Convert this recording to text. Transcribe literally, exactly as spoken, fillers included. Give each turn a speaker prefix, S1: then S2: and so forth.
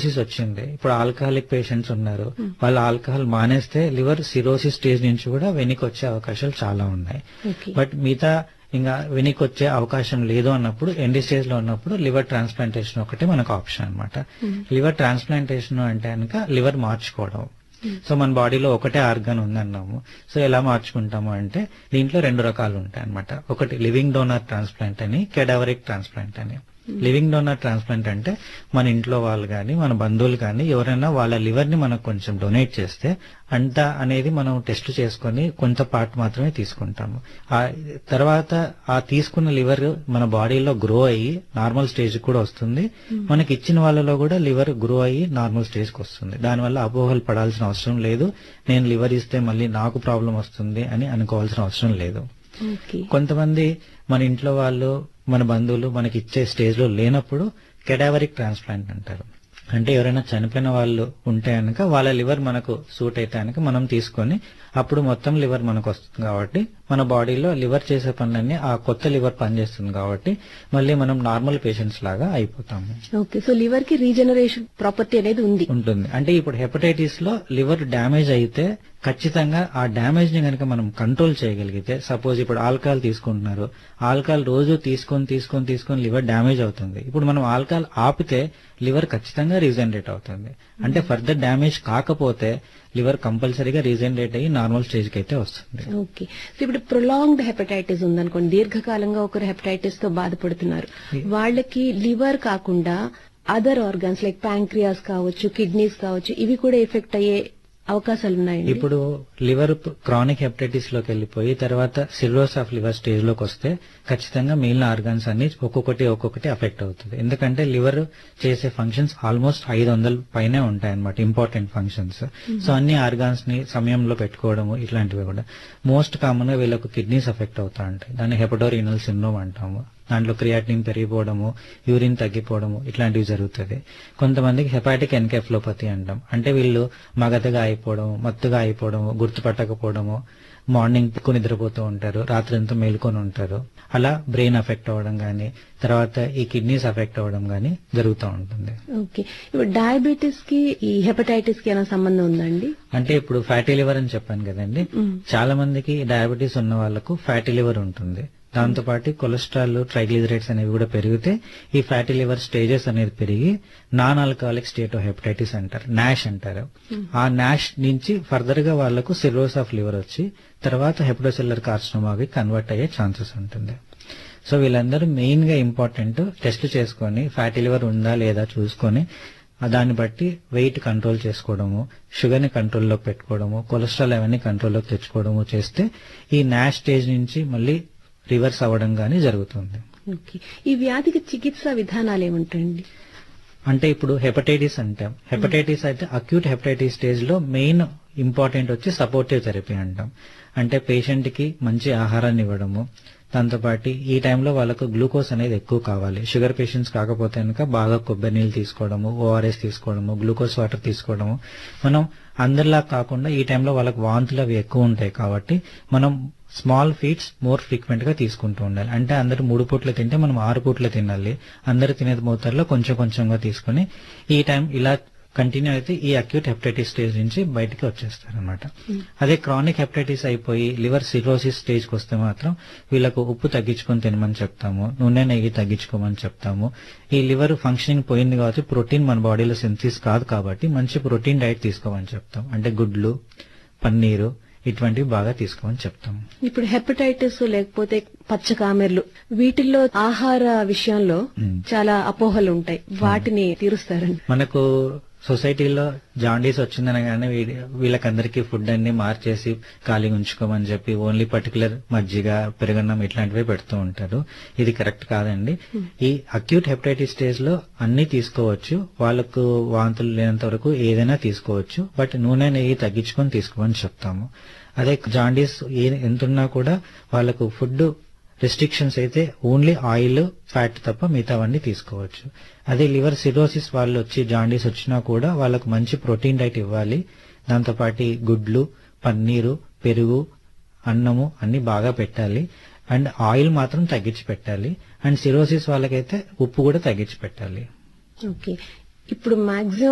S1: Cirrhosis వచ్చింది, ఇప్పుడు alcoholic patients ఉన్నారు, వాళ్ళు ఆల్కహాల్ మానేస్తే లివర్ సిరోసిస్ స్టేజ్ నుంచి కూడా వెనక్కి వచ్చే అవకాశాలు చాలా ఉన్నాయి. బట్ మిగతా ఇంకా వెనక్కి వచ్చే అవకాశం లేదు అన్నప్పుడు, ఎండి స్టేజ్ లో ఉన్నప్పుడు లివర్ ట్రాన్స్ప్లాంటేషన్ ఒకటి మనకు ఆప్షన్ అనమాట. లివర్ ట్రాన్స్ప్లాంటేషన్ అంటే కనుక లివర్ మార్చుకోవడం. సో మన బాడీలో ఒకటే ఆర్గాన్ ఉందన్నాము, సో ఎలా మార్చుకుంటాము అంటే దీంట్లో రెండు రకాలు ఉంటాయి అనమాట. ఒకటి లివింగ్ డోనర్ ట్రాన్స్ప్లాంట్ అని, కెడావరిక్ ట్రాన్స్ప్లాంట్ అని. లివింగ్ డోనర్ ట్రాన్స్ప్లాంట్ అంటే మన ఇంట్లో వాళ్ళు కానీ మన బంధువులు కానీ ఎవరైనా వాళ్ళ లివర్ ని మనకు కొంచెం డొనేట్ చేస్తే అంత అనేది మనం టెస్ట్ చేసుకుని కొంత పార్ట్ మాత్రమే తీసుకుంటాము. ఆ తర్వాత ఆ తీసుకున్న లివర్ మన బాడీలో గ్రో అయ్యి నార్మల్ స్టేజ్ కూడా వస్తుంది. మనకి ఇచ్చిన వాళ్ళలో కూడా లివర్ గ్రో అయ్యి నార్మల్ స్టేజ్ కి వస్తుంది. దానివల్ల అపోహలు పడాల్సిన అవసరం లేదు. నేను లివర్ ఇస్తే మళ్ళీ నాకు ప్రాబ్లం వస్తుంది అని అనుకోవాల్సిన అవసరం లేదు. కొంతమంది మన ఇంట్లో వాళ్ళు మన బంధువులు మనకి ఇచ్చే స్టేజ్ లో లేనప్పుడు కెడావరిక్ ట్రాన్స్ప్లాంట్ అంటారు. అంటే ఎవరైనా చనిపోయిన వాళ్ళు ఉంటే కనుక వాళ్ళ లివర్ మనకు సూట్ అయితే కనుక మనం తీసుకొని అప్పుడు మొత్తం లివర్ మనకు వస్తుంది కాబట్టి మన బాడీలో లివర్ చేసే పనులన్నీ ఆ కొత్త లివర్ పనిచేస్తుంది కాబట్టి మళ్ళీ మనం నార్మల్ పేషెంట్స్ లాగా అయిపోతాము.
S2: ఓకే, సో లివర్ కి రీజనరేషన్ ప్రాపర్టీ అనేది ఉంది
S1: ఉంటుంది. అంటే ఇప్పుడు హెపటైటిస్ లో లివర్ డ్యామేజ్ అయితే ఖచ్చితంగా ఆ డ్యామేజ్ ని కనుక మనం కంట్రోల్ చేయగలిగితే, సపోజ్ ఇప్పుడు ఆల్కహాల్ తీసుకుంటున్నారు, ఆల్కహాల్ రోజు తీసుకొని తీసుకొని తీసుకొని లివర్ డ్యామేజ్ అవుతుంది. ఇప్పుడు మనం ఆల్కహాల్ ఆపితే లివర్ ఖచ్చితంగా రీజనరేట్ అవుతుంది. అంటే ఫర్దర్ డ్యామేజ్ కాకపోతే లివర్ కంపల్సరీగా రీజనరేట్ అయ్యి నార్మల్ స్టేజ్ కి అయితే వస్తుంది.
S2: ఓకే, సో ఇప్పుడు ప్రొలాంగ్డ్ హెపటైటిస్ ఉందనుకోండి, దీర్ఘకాలంగా ఒకరు హెపటైటిస్ తో బాధపడుతున్నారు, వాళ్ళకి లివర్ కాకుండా అదర్ ఆర్గాన్స్ లైక్ ప్యాంక్రియాస్ కావచ్చు, కిడ్నీస్ కావచ్చు, ఇవి కూడా ఎఫెక్ట్ అయ్యే అవకాశాలు ఉన్నాయండి.
S1: ఇప్పుడు లివర్ క్రానిక్ హెపటైటిస్ లోకి వెళ్ళిపోయి తర్వాత సిర్రోస్ ఆఫ్ లివర్ స్టేజ్ లోకి వస్తే ఖచ్చితంగా మిగిలిన ఆర్గాన్స్ అన్ని ఒక్కొక్కటి ఒక్కొక్కటి అఫెక్ట్ అవుతుంది. ఎందుకంటే లివర్ చేసే ఫంక్షన్స్ ఆల్మోస్ట్ ఐదు వందల పైనే ఉంటాయన్నమాట, ఇంపార్టెంట్ ఫంక్షన్స్. సో అన్ని ఆర్గాన్స్ ని సమయంలో పెట్టుకోవడము ఇట్లాంటివి కూడా. మోస్ట్ కామన్ గా వీళ్ళకు కిడ్నీస్ అఫెక్ట్ అవుతా ఉంటాయి, దాన్ని హెపటోరీనల్ సిండ్రోమ్ అంటాము. దాంట్లో క్రియాటినిన్ పెరిగిపోవడము, యూరిన్ తగ్గిపోవడము ఇట్లాంటివి జరుగుతుంది. కొంతమందికి హెపాటిక్ ఎన్కెఫ్లోపతి అంటాం. అంటే వీళ్ళు మగతగా అయిపోవడము, మత్తుగా అయిపోవడము, గుర్తుపట్టకపోవడము, మార్నింగ్ ఎక్కువ నిద్రపోతూ ఉంటారు, రాత్రి అంతా మేల్కొని ఉంటారు. అలా బ్రెయిన్ అఫెక్ట్ అవ్వడం గానీ, తర్వాత ఈ కిడ్నీస్ అఫెక్ట్ అవ్వడం గానీ జరుగుతూ ఉంటుంది.
S2: ఓకే, ఇప్పుడు డయాబెటీస్ కి ఈ హెపటైటిస్ కి ఏమైనా సంబంధం ఉందండి?
S1: అంటే ఇప్పుడు ఫ్యాటీ లివర్ అని చెప్పాను కదండి, చాలా మందికి డయాబెటీస్ ఉన్న వాళ్ళకు ఫ్యాటీ లివర్ ఉంటుంది. దాంతో పాటు కొలెస్ట్రాల్, ట్రైగ్లిజరైడ్స్ అనేవి కూడా పెరిగితే ఈ ఫ్యాటీ లివర్ స్టేజెస్ అనేది పెరిగి non alcoholic state of hepatitis అంటారు, నాష్ అంటారు. ఆ నాష్ నుంచి ఫర్దర్ గా వాళ్లకు సిర్రోస్ ఆఫ్ లివర్ వచ్చి తర్వాత హెపటోసెల్యులర్ కార్సినోమాకి కన్వర్ట్ అయ్యే ఛాన్సెస్ ఉంటుంది. సో వీళ్ళందరూ మెయిన్ గా ఇంపార్టెంట్ టెస్ట్ చేసుకొని ఫ్యాటీ లివర్ ఉందా లేదా చూసుకొని దాన్ని బట్టి వెయిట్ కంట్రోల్ చేసుకోవడము, షుగర్ ని కంట్రోల్లోకి పెట్టుకోవడము, కొలెస్ట్రాల్ అవన్నీ కంట్రోల్లోకి తెచ్చుకోవడము చేస్తే ఈ నాష్ స్టేజ్ నుంచి మళ్ళీ రివర్స్ అవ్వడం గానీ జరుగుతుంది.
S2: ఈ వ్యాధికి చికిత్స విధానాలు ఏముంటాయండి?
S1: అంటే ఇప్పుడు హెపటైటిస్ అంటాం. హెపటైటిస్ అయితే అక్యూట్ హెపటైటిస్ స్టేజ్ లో మెయిన్ ఇంపార్టెంట్ వచ్చి సపోర్టివ్ థెరపీ అంటాం. అంటే పేషెంట్ కి మంచి ఆహారాన్ని ఇవ్వడము, దాంతోపాటు ఈ టైంలో వాళ్ళకు గ్లూకోజ్ అనేది ఎక్కువ కావాలి. షుగర్ పేషెంట్స్ కాకపోతే కనుక బాగా కొబ్బరి నీళ్ళు తీసుకోవడము, ఓఆర్ఎస్ తీసుకోవడము, గ్లూకోజ్ వాటర్ తీసుకోవడము. మనం అందరిలా కాకుండా ఈ టైంలో వాళ్ళకి వాంతులు అవి ఎక్కువ ఉంటాయి కాబట్టి మనం స్మాల్ ఫీడ్స్ మోర్ ఫ్రీక్వెంట్ గా తీసుకుంటూ ఉండాలి. అంటే అందరు మూడు పూట్ల తింటే మనం ఆరు పూట్ల తినాలి. అందరు తినే మోతాదులో కొంచెం కొంచెంగా తీసుకుని ఈ టైం ఇలా కంటిన్యూ అయితే ఈ అక్యూట్ హెపటైటిస్ స్టేజ్ నుంచి బయటికి వచ్చేస్తారు అనమాట. అదే క్రానిక్ హెపటైటిస్ అయిపోయి లివర్ సిరోసిస్ స్టేజ్ కి వస్తే మాత్రం వీళ్ళకు ఉప్పు తగ్గించుకొని తినమని చెప్తాము, నూనె నెయ్యి తగ్గించుకోమని చెప్తాము. ఈ లివర్ ఫంక్షనింగ్ పోయింది కాబట్టి ప్రోటీన్ మన బాడీలో సింథసిస్ కాదు కాబట్టి మంచి ప్రోటీన్ డైట్ తీసుకోమని చెప్తాం. అంటే గుడ్లు, పన్నీరు ఇటువంటివి బాగా తీసుకోమని చెప్తాం.
S2: ఇప్పుడు హెపటైటిస్ లేకపోతే పచ్చకామెర్లు వీటిల్లో ఆహార విషయంలో చాలా అపోహలు ఉంటాయి, వాటిని తీరుస్తారండి?
S1: మనకు సొసైటీలో జాండీస్ వచ్చిందనగానే వీళ్ళకందరికీ ఫుడ్ అన్ని మార్చేసి ఖాళీగా ఉంచుకోమని చెప్పి ఓన్లీ పర్టికులర్ మజ్జిగ, పెరుగన్నం ఇట్లాంటివే పెడుతూ ఉంటారు. ఇది కరెక్ట్ కాదండి. ఈ అక్యూట్ హెపటైటిస్ స్టేజ్ లో అన్ని తీసుకోవచ్చు, వాళ్ళకు వాంతులు లేనంత వరకు ఏదైనా తీసుకోవచ్చు. బట్ నూనె నెయ్యి తగ్గించుకొని తీసుకోమని చెప్తాము. అదే జాండీస్ ఎంతున్నా కూడా వాళ్ళకు ఫుడ్ రెస్ట్రిక్షన్స్ అయితే ఓన్లీ ఆయిల్, ఫ్యాట్ తప్ప మిగతావన్నీ తీసుకోవచ్చు. అదే లివర్ సిరోసిస్ వాళ్ళు వచ్చి జాండీస్ వచ్చినా కూడా వాళ్ళకు మంచి ప్రోటీన్ డైట్ ఇవ్వాలి. దాంతోపాటు గుడ్లు, పన్నీరు, పెరుగు, అన్నము అన్ని బాగా పెట్టాలి. అండ్ ఆయిల్ మాత్రం తగ్గించి పెట్టాలి. అండ్ సిరోసిస్ వాళ్ళకైతే ఉప్పు కూడా తగ్గించి పెట్టాలి.
S2: ఓకే, ఇప్పుడు మాక్సిమం